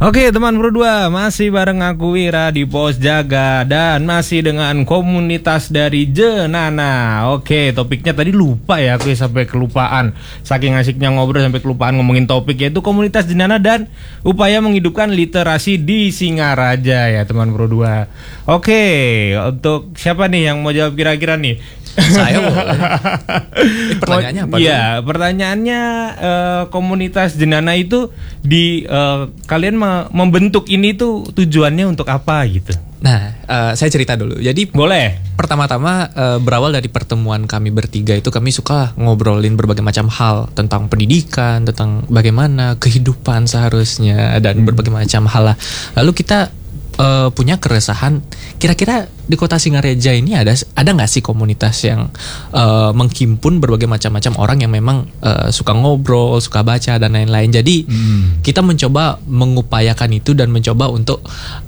Oke teman berdua, masih bareng aku Wira di Pos Jaga dan masih dengan komunitas dari Jenana. Oke, topiknya tadi lupa ya, aku sampai kelupaan. Saking asiknya ngobrol sampai kelupaan ngomongin topik, yaitu komunitas Jenana dan upaya menghidupkan literasi di Singaraja ya teman berdua. Oke, untuk siapa nih yang mau jawab kira-kira nih? Saya pertanyaannya apa? Iya, pertanyaannya komunitas Jenana itu di kalian membentuk ini tuh tujuannya untuk apa gitu? Nah, saya cerita dulu. Jadi boleh. Pertama-tama berawal dari pertemuan kami bertiga itu, kami suka ngobrolin berbagai macam hal tentang pendidikan, tentang bagaimana kehidupan seharusnya dan berbagai macam hal lah. Lalu kita punya keresahan, kira-kira di kota Singaraja ini ada nggak sih komunitas yang menghimpun berbagai macam-macam orang yang memang suka ngobrol, suka baca dan lain-lain. Jadi kita mencoba mengupayakan itu dan mencoba untuk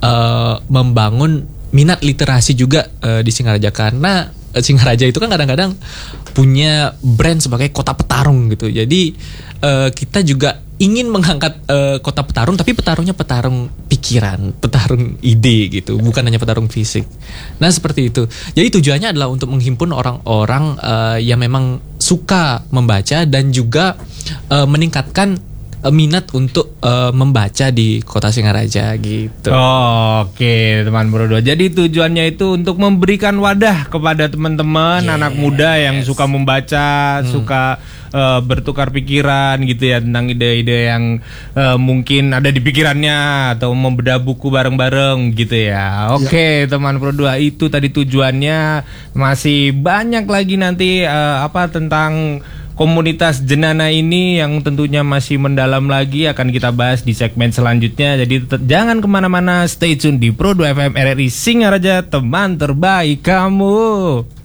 membangun minat literasi juga di Singaraja, karena Singaraja itu kan kadang-kadang punya brand sebagai kota petarung gitu. Jadi kita juga ingin mengangkat kota petarung, tapi petarungnya petarung pikiran, petarung ide gitu, bukan hanya petarung fisik. Nah seperti itu. Jadi tujuannya adalah untuk menghimpun orang-orang yang memang suka membaca dan juga meningkatkan minat untuk membaca di kota Singaraja gitu. Oke teman berdua. Jadi tujuannya itu untuk memberikan wadah kepada teman-teman anak muda yang suka membaca, suka bertukar pikiran gitu ya tentang ide-ide yang mungkin ada di pikirannya, atau membedah buku bareng-bareng gitu ya. Oke teman berdua, itu tadi tujuannya. Masih banyak lagi nanti tentang komunitas Jenana ini yang tentunya masih mendalam lagi, akan kita bahas di segmen selanjutnya. Jadi jangan kemana-mana, stay tune di Pro 2 FM RRI Singaraja, teman terbaik kamu.